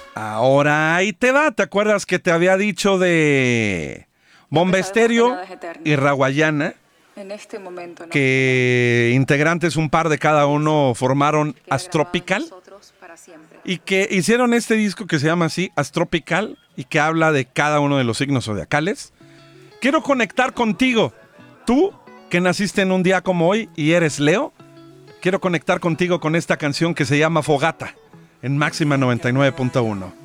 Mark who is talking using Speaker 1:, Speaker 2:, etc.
Speaker 1: Ahora ahí te va. ¿Te acuerdas que te había dicho de Bomba Estéreo y Rawayana?
Speaker 2: En este momento,
Speaker 1: Que integrantes, un par de cada uno, formaron Astropical y que hicieron este disco que se llama así, Astropical, y que habla de cada uno de los signos zodiacales. Quiero conectar contigo. Tú, que naciste en un día como hoy y eres Leo, quiero conectar contigo con esta canción que se llama Fogata, en Máxima 99.1.